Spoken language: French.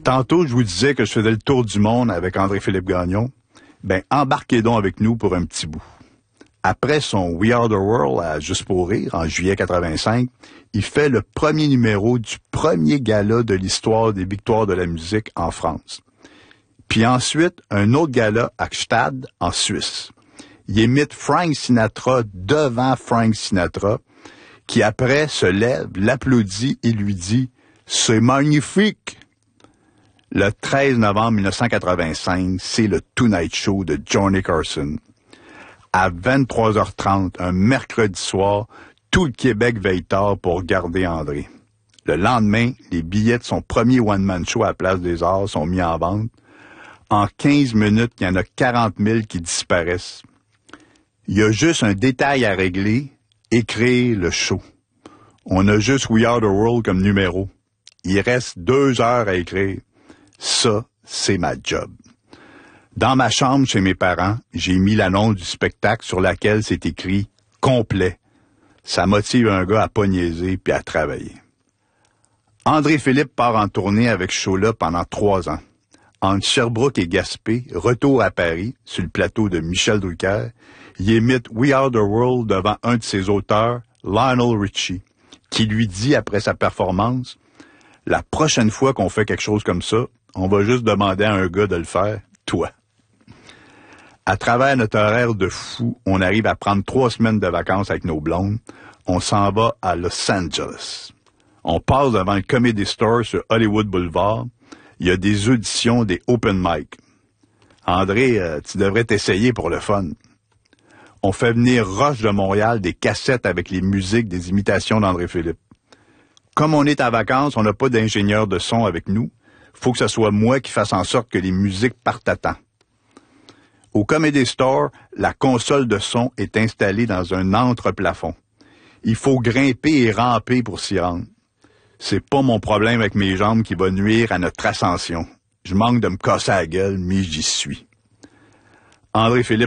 Tantôt, je vous disais que je faisais le tour du monde avec André-Philippe Gagnon. Ben, embarquez donc avec nous pour un petit bout. Après son We Are the World à Juste pour rire, en juillet 85, il fait le premier numéro du premier gala de l'histoire des victoires de la musique en France. Puis ensuite, un autre gala à Gstaad, en Suisse. Il imite Frank Sinatra devant Frank Sinatra, qui après se lève, l'applaudit et lui dit « C'est magnifique !» Le 13 novembre 1985, c'est le Tonight Show de Johnny Carson. À 23h30, un mercredi soir, tout le Québec veille tard pour regarder André. Le lendemain, les billets de son premier one-man show à la Place des Arts sont mis en vente. En 15 minutes, il y en a 40 000 qui disparaissent. Il y a juste un détail à régler, écrire le show. On a juste We Are the World comme numéro. Il reste 2 heures à écrire. Ça, c'est ma job. Dans ma chambre chez mes parents, j'ai mis l'annonce du spectacle sur laquelle c'est écrit « complet ». Ça motive un gars à pas niaiser puis à travailler. André-Philippe part en tournée avec ce show-là pendant 3 ans. Entre Sherbrooke et Gaspé, retour à Paris, sur le plateau de Michel Drucker, il imite We Are the World devant un de ses auteurs, Lionel Richie, qui lui dit après sa performance « La prochaine fois qu'on fait quelque chose comme ça, on va juste demander à un gars de le faire, toi. » À travers notre horaire de fou, on arrive à prendre 3 semaines de vacances avec nos blondes. On s'en va à Los Angeles. On passe devant le Comedy Store sur Hollywood Boulevard. Il y a des auditions, des open mic. André, tu devrais t'essayer pour le fun. On fait venir Roche de Montréal des cassettes avec les musiques des imitations d'André-Philippe. Comme on est en vacances, on n'a pas d'ingénieur de son avec nous. Faut que ce soit moi qui fasse en sorte que les musiques partent à temps. Au Comedy Store, la console de son est installée dans un entre-plafond. Il faut grimper et ramper pour s'y rendre. C'est pas mon problème avec mes jambes qui va nuire à notre ascension. Je manque de me casser la gueule, mais j'y suis. André-Philippe